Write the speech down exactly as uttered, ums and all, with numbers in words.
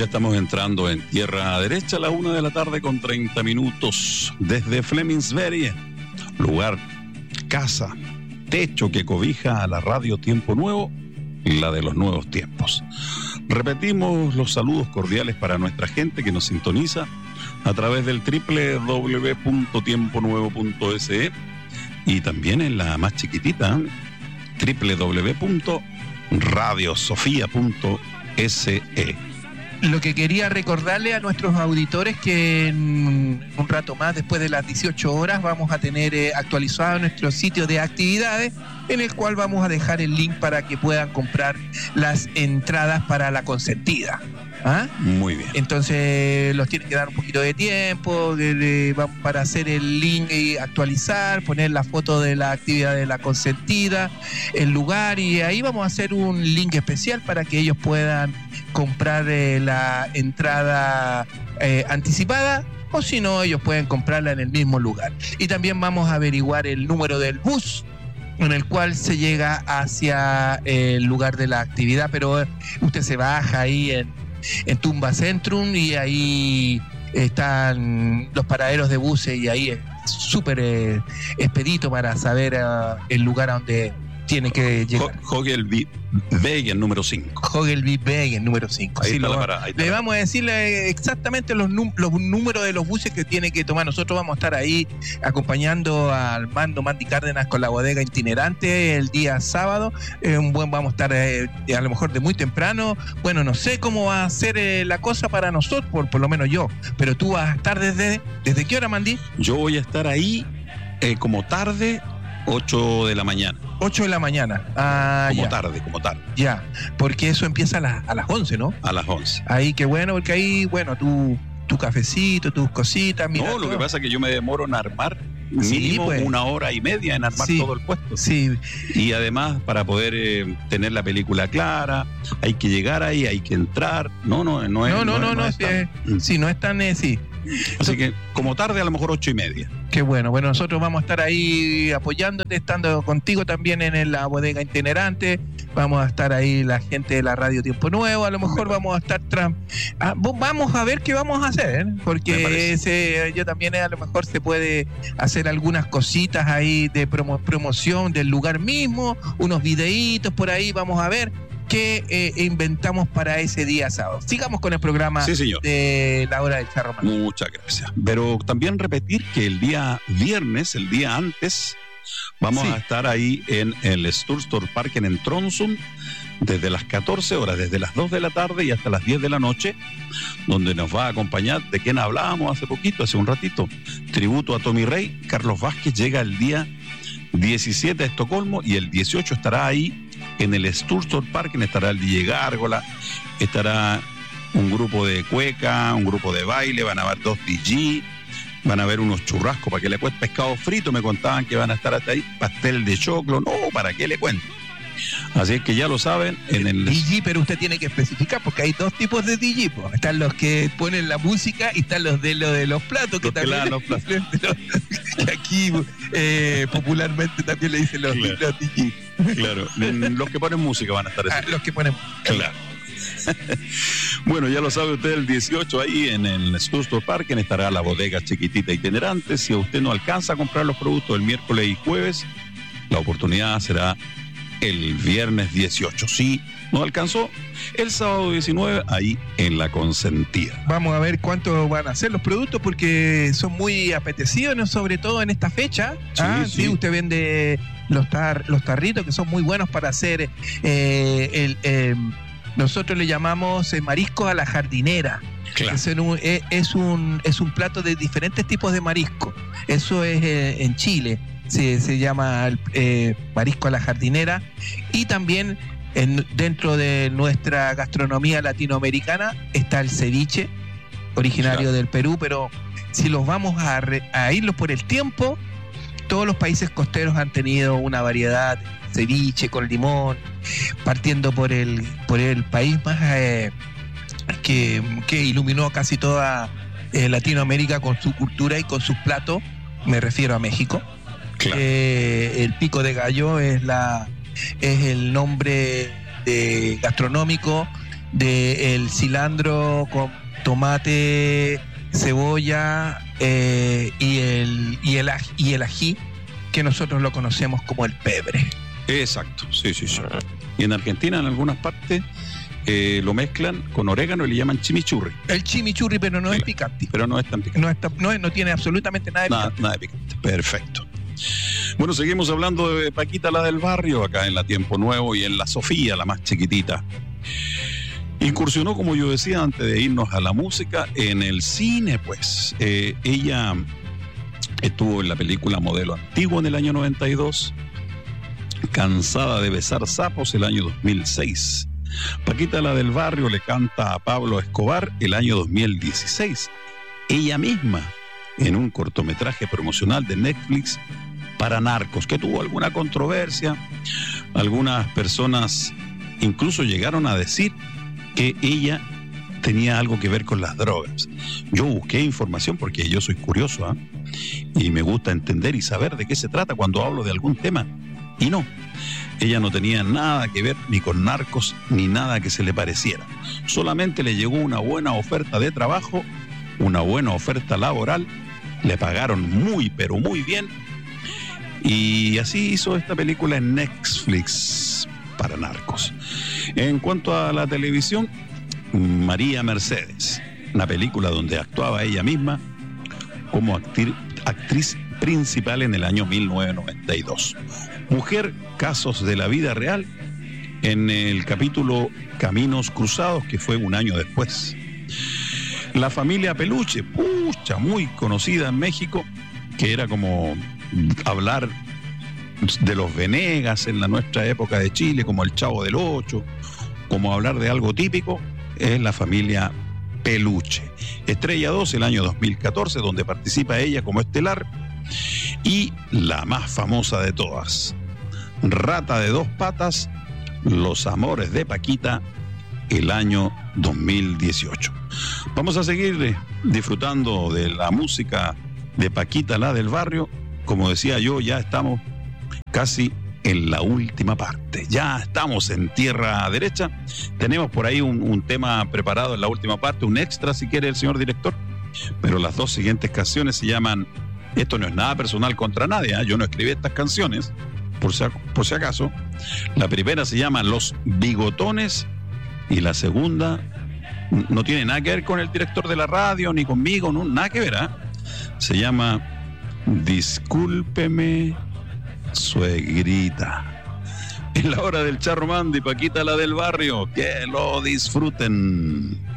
Ya estamos entrando en tierra derecha a la una de la tarde con treinta minutos desde Flemingsberg, lugar, casa, techo que cobija a la radio Tiempo Nuevo, la de los nuevos tiempos. Repetimos los saludos cordiales para nuestra gente que nos sintoniza a través del doble u doble u doble u punto tiempo nuevo punto ese y también en la más chiquitita, doble u doble u doble u punto radio sofía punto ese. Lo que quería recordarle a nuestros auditores que en un rato más, después de las dieciocho horas, vamos a tener eh, actualizado nuestro sitio de actividades, en el cual vamos a dejar el link para que puedan comprar las entradas para la consentida. ¿Ah? Muy bien. Entonces los tienen que dar un poquito de tiempo de, de, para hacer el link y actualizar, poner la foto de la actividad de la consentida, el lugar, y ahí vamos a hacer un link especial para que ellos puedan comprar eh, la entrada eh, anticipada, o si no, ellos pueden comprarla en el mismo lugar. Y también vamos a averiguar el número del bus en el cual se llega hacia el lugar de la actividad, pero usted se baja ahí en en Tumba Centrum y ahí están los paraderos de buses y ahí es súper eh, expedito para saber uh, el lugar a donde tiene que llegar. Hogelvegen número cinco. Hogelvegen número cinco. Ahí sí, está lo, la parada, ahí está le la... vamos a decirle exactamente los, num- los números de los buses que tiene que tomar. Nosotros vamos a estar ahí acompañando al mando Mandy Cárdenas con la bodega itinerante el día sábado. Eh, un buen, vamos a estar eh, a lo mejor de muy temprano. Bueno, no sé cómo va a ser eh, la cosa para nosotros, por, por lo menos yo. Pero tú vas a estar desde... ¿Desde qué hora, Mandy? Yo voy a estar ahí eh, como tarde, ocho de la mañana. ocho de la mañana. Ah, como ya. tarde, como tarde. Ya, porque eso empieza a, la, a las once, ¿no? A las once. Ahí, qué bueno, porque ahí, bueno, tu, tu cafecito, tus cositas. Mira, no, lo todo. que pasa es que yo me demoro en armar Sí, mínimo pues. una hora y media en armar Sí. todo el puesto. Sí, Y además, para poder eh, tener la película clara, hay que llegar ahí, hay que entrar. No, no, no es. no, no, no, es- no, es sí, tan- eh, Mm. sí, no es tan, eh, sí. Así que, como tarde, a lo mejor ocho y media. Qué bueno, bueno, nosotros vamos a estar ahí apoyándote, estando contigo también en la bodega itinerante, vamos a estar ahí la gente de la radio Tiempo Nuevo, a lo mejor vamos a estar, tra- ah, vo- vamos a ver qué vamos a hacer, ¿eh? Me Porque parece. ese, yo también eh, a lo mejor se puede hacer algunas cositas ahí de promo- promoción del lugar mismo, unos videitos por ahí, vamos a ver qué eh, inventamos para ese día sábado. Sigamos con el programa Sí, señor. de la hora del charro. Manuel. Muchas gracias. Pero también repetir que el día viernes, el día antes, vamos Sí. a estar ahí en el Sturstore Park en Tronsum desde las catorce horas, desde las dos de la tarde y hasta las diez de la noche, donde nos va a acompañar, de quien hablábamos hace poquito, hace un ratito, tributo a Tommy Rey. Carlos Vázquez llega el día diecisiete a Estocolmo y el dieciocho estará ahí en el Sturstore Park, estará el D J Gárgola, estará un grupo de cueca, un grupo de baile, van a haber dos D J, van a haber unos churrascos para que le cuente, pescado frito, me contaban que van a estar hasta ahí, pastel de choclo, no, ¿para qué le cuento? Así es que ya lo saben, en el... D J, pero usted tiene que especificar porque hay dos tipos de D J, po. Están los que ponen la música y están los de lo de los platos, que Los que también lavan los platos. que aquí eh, popularmente también le dicen los, Claro. los D J. Claro, los que ponen música van a estar ese Ah, los que ponen Claro. Bueno, ya lo sabe usted, el dieciocho ahí en el Sturstore Park estará la bodega chiquitita itinerante. Si usted no alcanza a comprar los productos el miércoles y jueves, la oportunidad será el viernes dieciocho. Si no alcanzó, el sábado diecinueve ahí en la Consentida. Vamos a ver cuánto van a ser los productos porque son muy apetecidos, ¿no? Sobre todo en esta fecha. Sí, ah, sí. sí, usted vende los tar, los tarritos que son muy buenos para hacer eh, el eh, nosotros le llamamos eh, marisco a la jardinera. Claro. Es un, es, es un es un plato de diferentes tipos de marisco. Eso es eh, en Chile. Se, se llama eh, marisco a la jardinera. Y también en, dentro de nuestra gastronomía latinoamericana está el ceviche, originario Claro. del Perú, pero si los vamos a, re, a irlos por el tiempo, todos los países costeros han tenido una variedad de ceviche con limón, partiendo por el, por el país más eh, que, que iluminó casi toda eh, Latinoamérica con su cultura y con sus platos, me refiero a México. Claro. Eh, el pico de gallo es la es el nombre de gastronómico del cilantro con tomate, cebolla eh, y, el, y, el, aj- y el ají, que nosotros lo conocemos como el pebre. Exacto, sí, sí, sí. Y en Argentina, en algunas partes, eh, lo mezclan con orégano y le llaman chimichurri. El chimichurri, pero no Sí. es picante. Pero no es tan picante. No, está, no, es- no tiene absolutamente nada de Nada, picante. nada de picante. Perfecto. Bueno, seguimos hablando de Paquita, la del barrio, acá en la Tiempo Nuevo y en la Sofía, la más chiquitita. Incursionó, como yo decía, antes de irnos a la música, en el cine, pues. Eh, ella estuvo en la película Modelo Antiguo en el año noventa y dos, Cansada de besar sapos el año dos mil seis. Paquita, la del barrio, le canta a Pablo Escobar el año dos mil dieciséis. Ella misma, en un cortometraje promocional de Netflix para Narcos, que tuvo alguna controversia. Algunas personas incluso llegaron a decir que ella tenía algo que ver con las drogas. Yo busqué información porque yo soy curioso, ¿eh? Y me gusta entender y saber de qué se trata cuando hablo de algún tema. Y no, ella no tenía nada que ver ni con narcos ni nada que se le pareciera. Solamente le llegó una buena oferta de trabajo, una buena oferta laboral, le pagaron muy pero muy bien y así hizo esta película en Netflix para Narcos. En cuanto a la televisión, María Mercedes, una película donde actuaba ella misma como actir, actriz principal en el año mil novecientos noventa y dos. Mujer, casos de la vida real, en el capítulo Caminos Cruzados, que fue un año después. La familia Peluche, pucha, muy conocida en México, que era como hablar de los Venegas en la nuestra época de Chile, como el Chavo del Ocho, como hablar de algo típico, es la familia Peluche. Estrella dos, el año dos mil catorce, donde participa ella como estelar. Y la más famosa de todas, Rata de dos patas, Los amores de Paquita, el año dos mil dieciocho. Vamos a seguir disfrutando de la música de Paquita, la del barrio. Como decía yo, ya estamos casi en la última parte. Ya estamos en tierra derecha. Tenemos por ahí un, un tema preparado en la última parte, un extra si quiere el señor director. Pero las dos siguientes canciones se llaman, esto no es nada personal contra nadie, ¿eh? Yo no escribí estas canciones, por si, por si acaso. La primera se llama Los Bigotones y la segunda no tiene nada que ver con el director de la radio ni conmigo, no, nada que ver, ¿eh? Se llama Discúlpeme, suegrita. En la hora del charro Mando y Paquita, la del barrio, que lo disfruten.